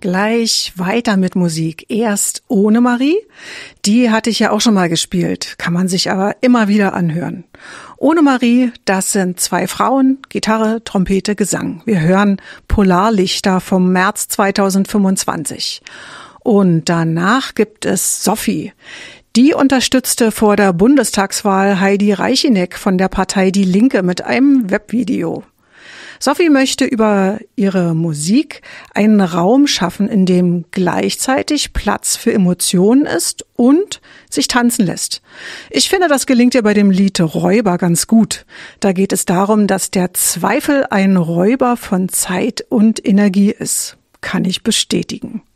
Gleich weiter mit Musik. Erst ohne Marie. Die hatte ich ja auch schon mal gespielt, kann man sich aber immer wieder anhören. Ohne Marie, das sind 2 Frauen, Gitarre, Trompete, Gesang. Wir hören Polarlichter vom März 2025. Und danach gibt es Sophie. Die unterstützte vor der Bundestagswahl Heidi Reichineck von der Partei Die Linke mit einem Webvideo. Sophie möchte über ihre Musik einen Raum schaffen, in dem gleichzeitig Platz für Emotionen ist und sich tanzen lässt. Ich finde, das gelingt ihr bei dem Lied Räuber ganz gut. Da geht es darum, dass der Zweifel ein Räuber von Zeit und Energie ist. Kann ich bestätigen.